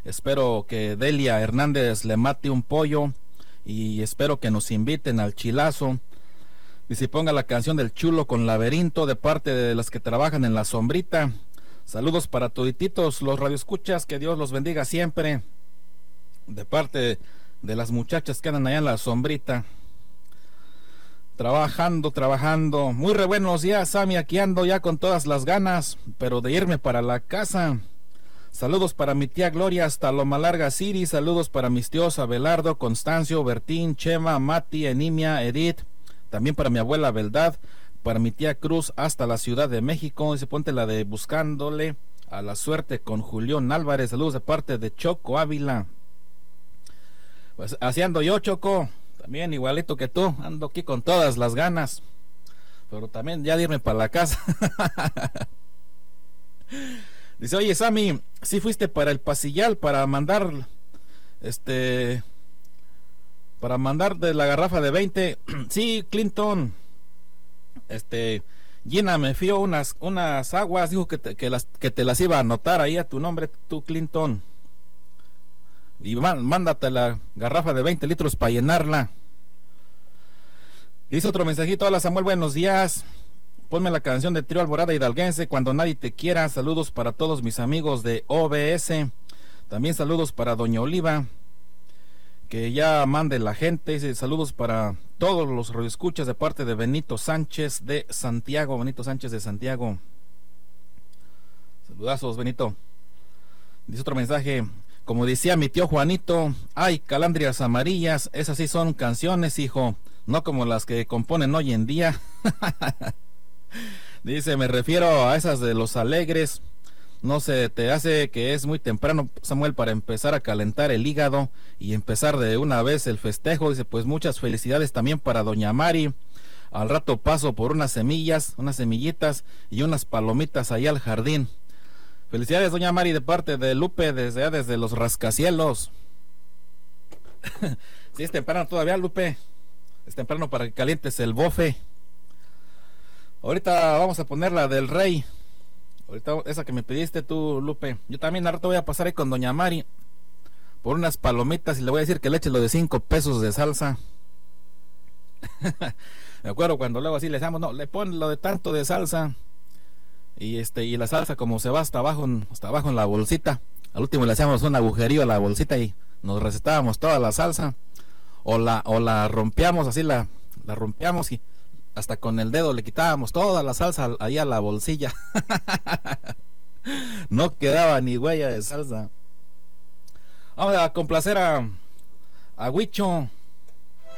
Espero que Delia Hernández le mate un pollo y espero que nos inviten al chilazo. Y si ponga la canción del Chulo con Laberinto de parte de las que trabajan en la sombrita. Saludos para todititos los radioescuchas, que Dios los bendiga siempre. De parte de las muchachas que andan allá en la sombrita. Trabajando. Muy re buenos días, Sammy, aquí ando ya con todas las ganas, pero de irme para la casa. Saludos para mi tía Gloria hasta Loma Larga City. Saludos para mis tíos Abelardo, Constancio, Bertín, Chema, Mati, Enimia, Edith. También para mi abuela Beldad, para mi tía Cruz hasta la Ciudad de México. Dice, ponte la de Buscándole a la Suerte con Julián Álvarez. Saludos de parte de Choco Ávila. Pues así ando yo, Choco. También igualito que tú, ando aquí con todas las ganas, pero también ya de irme para la casa. Dice, oye Sammy, ¿sí fuiste para el Pasillal para mandar para mandar de la garrafa de 20? Sí, Clinton. Gina me fió unas aguas, dijo que te las iba a anotar ahí a tu nombre, tú, Clinton. Y mándate la garrafa de 20 litros para llenarla. Dice otro mensajito: hola Samuel, buenos días. Ponme la canción de Trío Alborada Hidalguense, Cuando Nadie Te Quiera. Saludos para todos mis amigos de OBS. También saludos para Doña Oliva, que ya mande la gente. Dice, saludos para todos los radioescuchas de parte de Benito Sánchez de Santiago. Saludazos, Benito. Dice otro mensaje: como decía mi tío Juanito, ay, calandrias amarillas, esas sí son canciones, hijo, no como las que componen hoy en día. Dice, me refiero a esas de los alegres. No se te hace que es muy temprano, Samuel, para empezar a calentar el hígado y empezar de una vez el festejo. Dice, pues muchas felicidades también para doña Mari. Al rato paso por unas semillitas y unas palomitas allá al jardín. Felicidades, doña Mari, de parte de Lupe, desde los rascacielos. Sí, es temprano todavía, Lupe. Es temprano para que calientes el bofe. Ahorita vamos a poner la del Rey. Ahorita esa que me pediste tú, Lupe. Yo también al rato voy a pasar ahí con doña Mari por unas palomitas y le voy a decir que le eche lo de 5 pesos de salsa. Me acuerdo cuando luego así le decíamos, no, le ponen lo de tanto de salsa. Y la salsa como se va hasta abajo en la bolsita. Al último le hacíamos un agujerillo a la bolsita y nos recetábamos toda la salsa. O la rompíamos así, la rompíamos y hasta con el dedo le quitábamos toda la salsa ahí a la bolsilla. No quedaba ni huella de salsa. Vamos a complacer a Huicho.